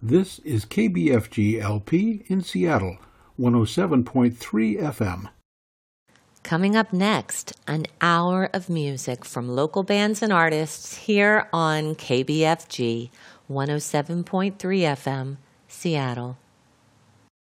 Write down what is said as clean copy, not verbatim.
This is KBFG LP in Seattle, 107.3 FM. Coming up next, an hour of music from local bands and artists here on KBFG 107.3 FM, Seattle.